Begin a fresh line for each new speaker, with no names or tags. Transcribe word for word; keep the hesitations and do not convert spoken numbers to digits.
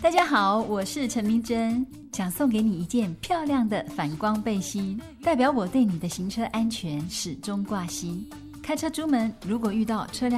大家好，我是陈明真，想送给你一件漂亮的反光背心，代表我对你的行车安全始终挂心。开车出门，如果遇到车辆